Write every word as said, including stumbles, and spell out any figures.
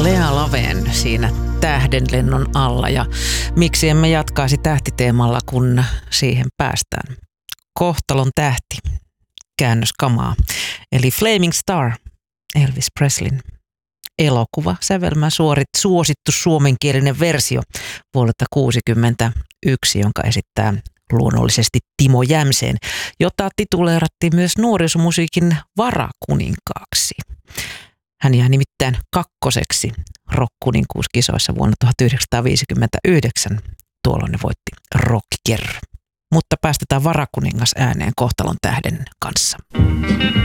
Lea Laveen siinä tähdenlennon alla ja miksi emme jatkaisi tähtiteemalla, kun siihen päästään. Kohtalon tähti, käännöskamaa, eli Flaming Star, Elvis Preslin elokuva, sävelmä suorit, suosittu suomenkielinen versio vuodelta kuusikymmentäyksi, jonka esittää luonnollisesti Timo Jämseen, jota tituleerattiin myös nuorisomusiikin varakuninkaaksi. Hän jää nimittäin kakkoseksi rock-kuninkuuskisoissa vuonna tuhatyhdeksänsataaviisikymmentäyhdeksän. Tuolloin ne voitti Rocker. Mutta päästetään varakuningas ääneen Kohtalon tähden kanssa.